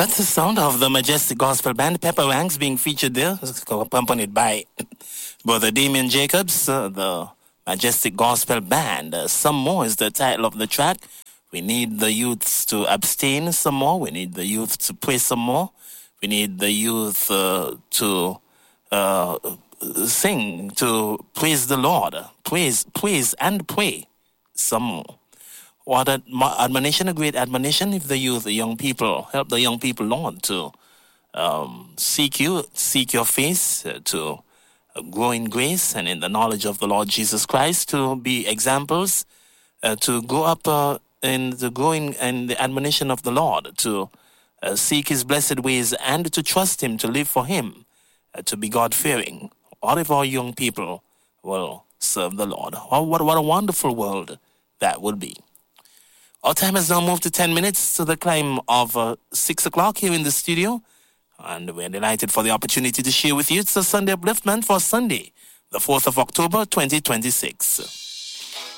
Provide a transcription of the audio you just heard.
That's the sound of the Majestic Gospel Band, Pepper Ranks, being featured there, accompanied by Brother Damien Jacobs, the Majestic Gospel Band. Some More is the title of the track. We need the youths to abstain some more. We need the youth to pray some more. We need the youth to sing, to praise the Lord. Praise and pray some more. What admonition, a great admonition if the youth, the young people, help the young people, Lord, to seek your face, to grow in grace and in the knowledge of the Lord Jesus Christ, to be examples, to grow up in the growing and the admonition of the Lord, to seek his blessed ways and to trust him, to live for him, to be God-fearing. What if our young people will serve the Lord? What a wonderful world that would be. Our time has now moved to 10 minutes to the climb of 6 o'clock here in the studio. And we're delighted for the opportunity to share with you. It's a Sunday upliftment for Sunday, the 4th of October, 2026.